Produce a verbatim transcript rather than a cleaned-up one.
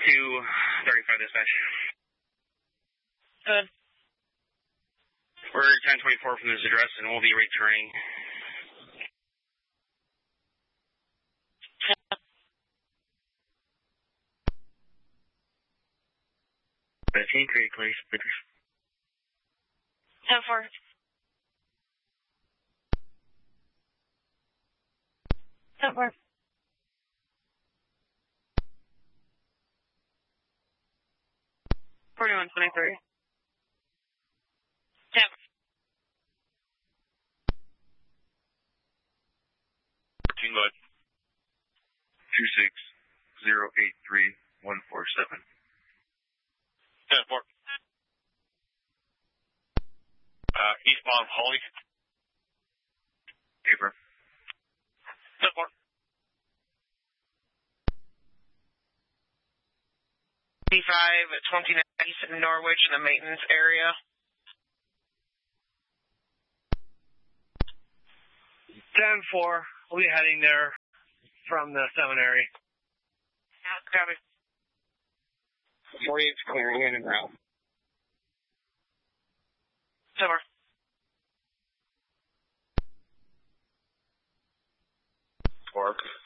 two thirty-five dispatch. Good. We're ten twenty-four from this address, and we'll be returning. fifteen, create please. ten four. ten four. forty-one twenty-three. ten. fourteen Bud. two six zero eight three one four seven. ten four. Uh, eastbound Holly. Paper. ten four. five twenty-nine East Norwich in the maintenance area. ten four. We'll be heading there from the seminary. Copy. forty-eight's clearing in and out. ten four. Park.